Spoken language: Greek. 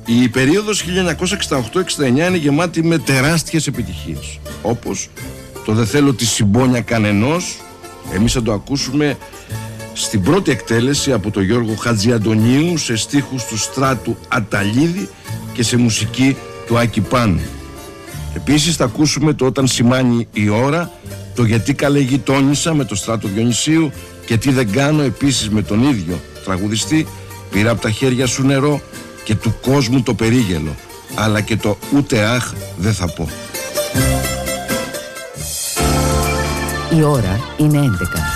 Η περίοδος 1968-69 είναι γεμάτη με τεράστιες επιτυχίες, όπως το «Δεν θέλω τη συμπόνια κανενός». Εμείς θα το ακούσουμε στην πρώτη εκτέλεση από τον Γιώργο Χατζιαντονίου σε στίχους του Στράτου Αταλίδη και σε μουσική του Άκη Πάνου. Επίσης θα ακούσουμε το «Όταν σημάνει η ώρα», το «Γιατί καλέ γειτόνισσα» με το Στράτο Διονυσίου και «Τι δεν κάνω» επίσης με τον ίδιο τραγουδιστή. «Πήρα από τα χέρια σου νερό» και «Του κόσμου το περίγελο», αλλά και το «Ούτε αχ δεν θα πω». Η ώρα είναι 11.